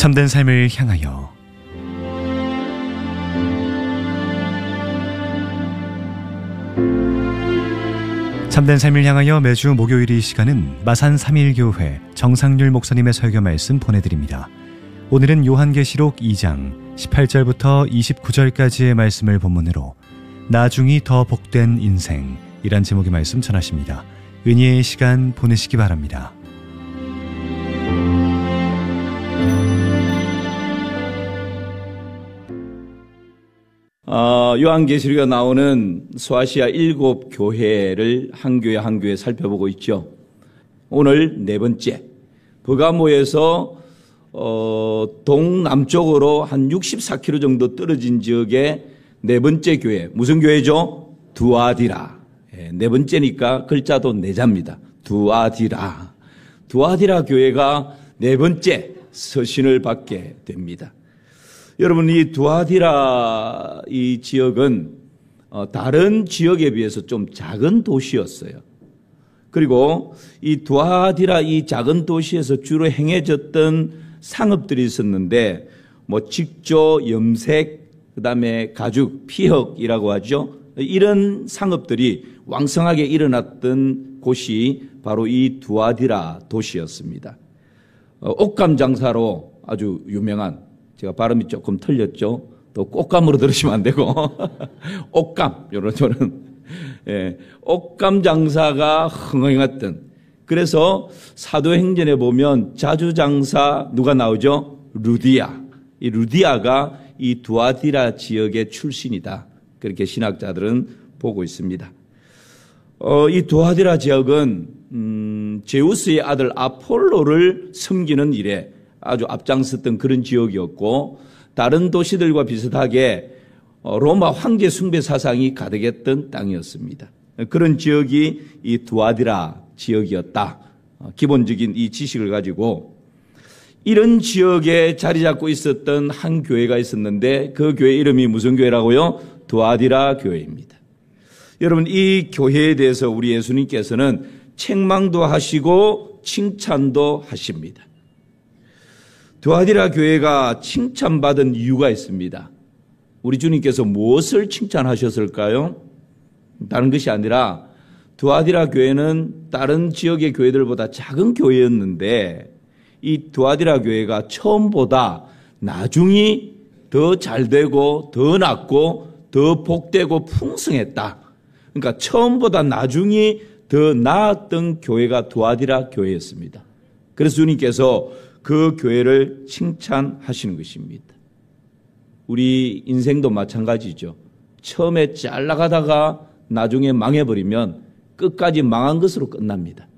참된 삶을 향하여 참된 삶을 향하여 매주 목요일 이 시간은 마산 3.1교회 정상률 목사님의 설교 말씀 보내드립니다. 오늘은 요한계시록 2장 18절부터 29절까지의 말씀을 본문으로 나중이 더 복된 인생이란 제목의 말씀 전하십니다. 은혜의 시간 보내시기 바랍니다. 요한계시록에 나오는 소아시아 7교회를 한 교회 한 교회 살펴보고 있죠. 오늘 네 번째, 버가모에서 동남쪽으로 한 64km 정도 떨어진 지역의 네 번째 교회, 무슨 교회죠? 두아디라. 네 번째니까 글자도 네자입니다. 두아디라. 두아디라 교회가 네 번째 서신을 받게 됩니다. 여러분, 이 두아디라 이 지역은 다른 지역에 비해서 좀 작은 도시였어요. 그리고 이 두아디라 이 작은 도시에서 주로 행해졌던 상업들이 있었는데, 직조, 염색, 그다음에 가죽, 피혁이라고 하죠. 이런 상업들이 왕성하게 일어났던 곳이 바로 이 두아디라 도시였습니다. 옷감 장사로 아주 유명한, 제가 발음이 조금 틀렸죠. 또 꽃감으로 들으시면 안 되고 옷감, 요런 옷감 장사가 흥행했던. 그래서 사도행전에 보면 자주장사 누가 나오죠? 루디아. 이 루디아가 이 두아디라 지역의 출신이다. 그렇게 신학자들은 보고 있습니다. 이 두아디라 지역은 제우스의 아들 아폴로를 섬기는 일에 아주 앞장섰던 그런 지역이었고, 다른 도시들과 비슷하게 로마 황제 숭배 사상이 가득했던 땅이었습니다. 그런 지역이 이 두아디라 지역이었다. 기본적인 이 지식을 가지고 이런 지역에 자리 잡고 있었던 한 교회가 있었는데, 그 교회 이름이 무슨 교회라고요? 두아디라 교회입니다. 여러분, 이 교회에 대해서 우리 예수님께서는 책망도 하시고 칭찬도 하십니다. 두아디라 교회가 칭찬받은 이유가 있습니다. 우리 주님께서 무엇을 칭찬하셨을까요? 다른 것이 아니라 두아디라 교회는 다른 지역의 교회들보다 작은 교회였는데, 이 두아디라 교회가 처음보다 나중이 더 잘되고 더 낫고 더 복되고 풍성했다. 그러니까 처음보다 나중이 더 나았던 교회가 두아디라 교회였습니다. 그래서 주님께서 그 교회를 칭찬하시는 것입니다. 우리 인생도 마찬가지죠. 처음에 잘 나가다가 나중에 망해버리면 끝까지 망한 것으로 끝납니다.